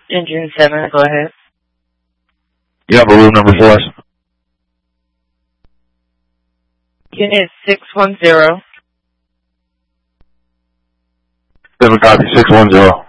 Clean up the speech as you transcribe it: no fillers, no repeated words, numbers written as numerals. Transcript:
Engine 7, go ahead. You have a room number for us? Unit 610. 7 copy, 610.